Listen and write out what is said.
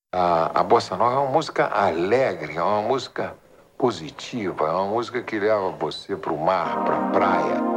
A bossa nova é uma música alegre, é uma música positiva, é uma música que leva você para o mar, para a praia,